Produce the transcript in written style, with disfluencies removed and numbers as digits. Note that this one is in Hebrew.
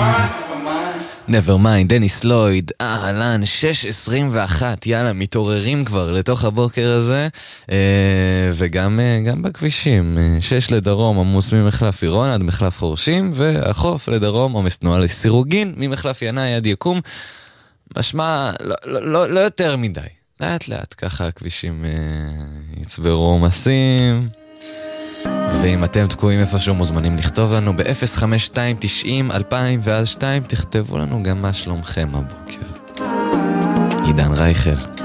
Nevermind, דניס לויד, אהלן, 6:21, יאללה, מתעוררים כבר לתוך הבוקר הזה, וגם בכבישים, 6 לדרום, עמוס ממחלף עירון עד מחלף חורשים, והחוף לדרום, עומס תנועה לסירוגין, ממחלף ינאי עד יקום, משמע, לא יותר מדי, לאט לאט, ככה הכבישים יצברו עומסים, ואם אתם תקועים איפשהו מוזמנים לכתוב לנו ב-052-90-2000 ואז 2 תכתבו לנו גם מה שלומכם הבוקר. עידן רייכל.